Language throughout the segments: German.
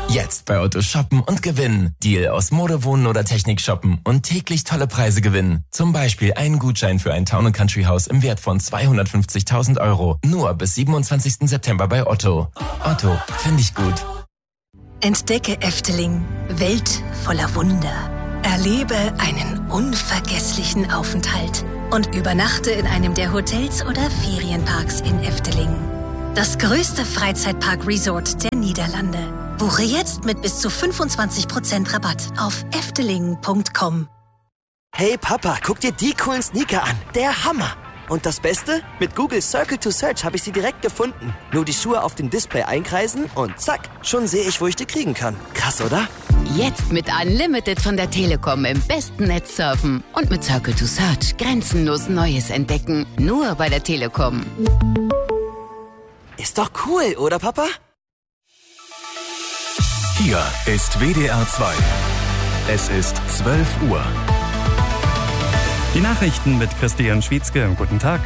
Jetzt bei Otto shoppen und gewinnen. Deal aus Mode, Wohnen oder Technik shoppen und täglich tolle Preise gewinnen. Zum Beispiel einen Gutschein für ein Town & Country Haus im Wert von 250.000 €. Nur bis 27. September bei Otto. Otto, finde ich gut. Entdecke Efteling, Welt voller Wunder. Erlebe einen unvergesslichen Aufenthalt und übernachte in einem der Hotels oder Ferienparks in Efteling. Das größte Freizeitpark-Resort der Niederlande. Buche jetzt mit bis zu 25% Rabatt auf efteling.com. Hey Papa, guck dir die coolen Sneaker an. Der Hammer! Und das Beste? Mit Google Circle to Search habe ich sie direkt gefunden. Nur die Schuhe auf dem Display einkreisen und zack, schon sehe ich, wo ich die kriegen kann. Krass, oder? Jetzt mit Unlimited von der Telekom im besten Netz surfen. Und mit Circle to Search grenzenlos Neues entdecken. Nur bei der Telekom. Ist doch cool, oder Papa? Hier ist WDR 2. Es ist 12 Uhr. Die Nachrichten mit Christian Schwietzke. Guten Tag.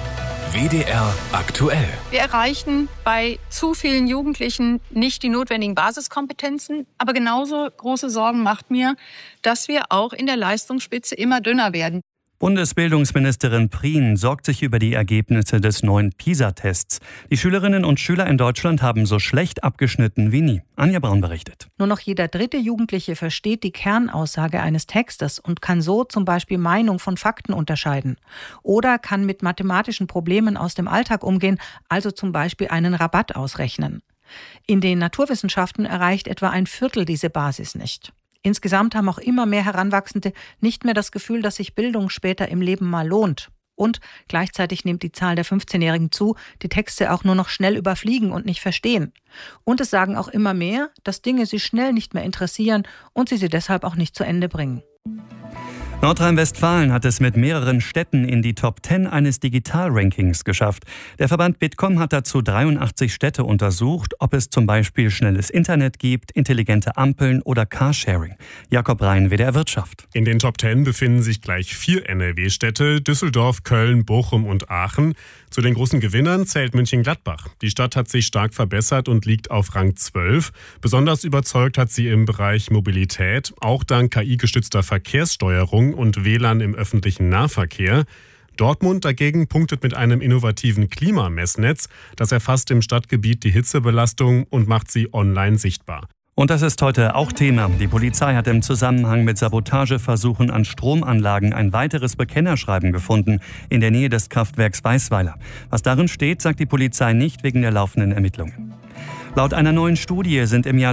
WDR aktuell. Wir erreichen bei zu vielen Jugendlichen nicht die notwendigen Basiskompetenzen. Aber genauso große Sorgen macht mir, dass wir auch in der Leistungsspitze immer dünner werden. Bundesbildungsministerin Prien sorgt sich über die Ergebnisse des neuen PISA-Tests. Die Schülerinnen und Schüler in Deutschland haben so schlecht abgeschnitten wie nie. Anja Braun berichtet. Nur noch jeder dritte Jugendliche versteht die Kernaussage eines Textes und kann so zum Beispiel Meinung von Fakten unterscheiden. Oder kann mit mathematischen Problemen aus dem Alltag umgehen, also zum Beispiel einen Rabatt ausrechnen. In den Naturwissenschaften erreicht etwa ein Viertel diese Basis nicht. Insgesamt haben auch immer mehr Heranwachsende nicht mehr das Gefühl, dass sich Bildung später im Leben mal lohnt. Und gleichzeitig nimmt die Zahl der 15-Jährigen zu, die Texte auch nur noch schnell überfliegen und nicht verstehen. Und es sagen auch immer mehr, dass Dinge sie schnell nicht mehr interessieren und sie deshalb auch nicht zu Ende bringen. Nordrhein-Westfalen hat es mit mehreren Städten in die Top 10 eines Digital-Rankings geschafft. Der Verband Bitkom hat dazu 83 Städte untersucht, ob es zum Beispiel schnelles Internet gibt, intelligente Ampeln oder Carsharing. Jakob Rhein, WDR Wirtschaft. In den Top 10 befinden sich gleich 4 NRW-Städte, Düsseldorf, Köln, Bochum und Aachen. Zu den großen Gewinnern zählt Mönchengladbach. Die Stadt hat sich stark verbessert und liegt auf Rang 12. Besonders überzeugt hat sie im Bereich Mobilität, auch dank KI-gestützter Verkehrssteuerung und WLAN im öffentlichen Nahverkehr. Dortmund dagegen punktet mit einem innovativen Klimamessnetz. Das erfasst im Stadtgebiet die Hitzebelastung und macht sie online sichtbar. Und das ist heute auch Thema. Die Polizei hat im Zusammenhang mit Sabotageversuchen an Stromanlagen ein weiteres Bekennerschreiben gefunden in der Nähe des Kraftwerks Weißweiler. Was darin steht, sagt die Polizei nicht wegen der laufenden Ermittlungen. Laut einer neuen Studie sind im Jahr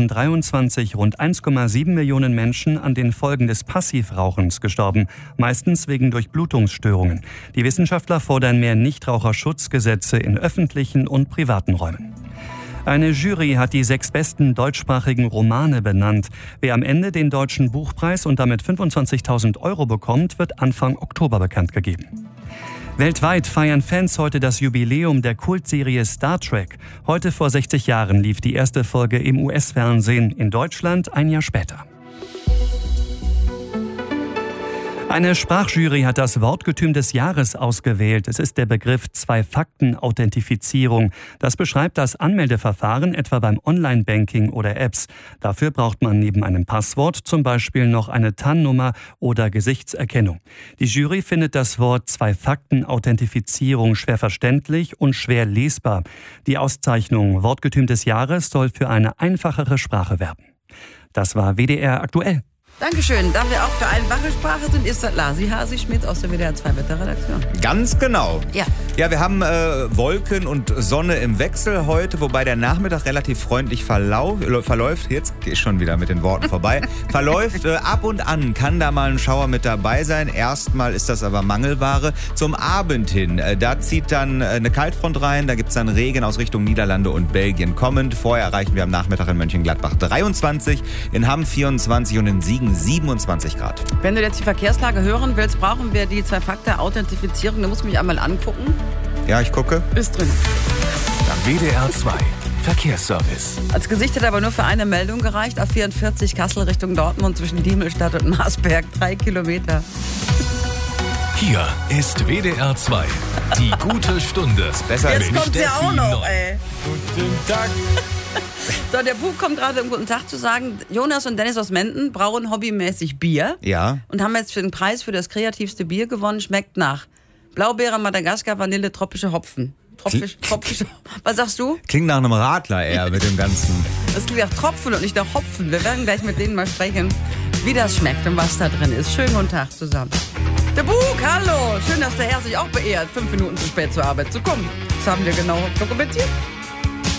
2023 rund 1,7 Millionen Menschen an den Folgen des Passivrauchens gestorben, meistens wegen Durchblutungsstörungen. Die Wissenschaftler fordern mehr Nichtraucherschutzgesetze in öffentlichen und privaten Räumen. Eine Jury hat die 6 besten deutschsprachigen Romane benannt. Wer am Ende den Deutschen Buchpreis und damit 25.000 € bekommt, wird Anfang Oktober bekannt gegeben. Weltweit feiern Fans heute das Jubiläum der Kultserie Star Trek. Heute vor 60 Jahren lief die erste Folge im US-Fernsehen, in Deutschland ein Jahr später. Eine Sprachjury hat das Wortgetüm des Jahres ausgewählt. Es ist der Begriff Zwei-Fakten-Authentifizierung. Das beschreibt das Anmeldeverfahren etwa beim Online-Banking oder Apps. Dafür braucht man neben einem Passwort zum Beispiel noch eine TAN-Nummer oder Gesichtserkennung. Die Jury findet das Wort Zwei-Fakten-Authentifizierung schwer verständlich und schwer lesbar. Die Auszeichnung Wortgetüm des Jahres soll für eine einfachere Sprache werben. Das war WDR aktuell. Dankeschön. Da wir auch für einfache Sprache sind, ist das Lasi Hasi-Schmidt aus der WDR 2 Wetterredaktion. Ganz genau. Ja. Ja, wir haben Wolken und Sonne im Wechsel heute, wobei der Nachmittag relativ freundlich verläuft. Jetzt gehe ich schon wieder mit den Worten vorbei. Verläuft ab und an, kann da mal ein Schauer mit dabei sein. Erstmal ist das aber Mangelware. Zum Abend hin, da zieht dann eine Kaltfront rein. Da gibt es dann Regen aus Richtung Niederlande und Belgien kommend. Vorher erreichen wir am Nachmittag in Mönchengladbach 23, in Hamm 24 und in Siegen 27 Grad. Wenn du jetzt die Verkehrslage hören willst, brauchen wir die Zwei-Faktor-Authentifizierung. Da musst du mich einmal angucken. Ja, ich gucke. Bist drin. WDR 2 Verkehrsservice. Als Gesicht hat aber nur für eine Meldung gereicht. Auf 44 Kassel Richtung Dortmund zwischen Diemelstadt und Marsberg. 3 Kilometer. Hier ist WDR 2. Die gute Stunde. Besser Jetzt nicht. kommt sie auch noch, ey. Guten Tag. So, der Buch kommt gerade, um guten Tag zu sagen. Jonas und Dennis aus Menden brauen hobbymäßig Bier. Ja. Und haben jetzt den Preis für das kreativste Bier gewonnen. Schmeckt nach Blaubeere, Madagaskar, Vanille, tropische Hopfen. Tropische. Was sagst du? Klingt nach einem Radler eher mit dem Ganzen. Das klingt nach Tropfen und nicht nach Hopfen. Wir werden gleich mit denen mal sprechen, wie das schmeckt und was da drin ist. Schönen guten Tag zusammen. Der Bug, hallo. Schön, dass der Herr sich auch beehrt, 5 Minuten zu spät zur Arbeit zu kommen. Das haben wir genau dokumentiert.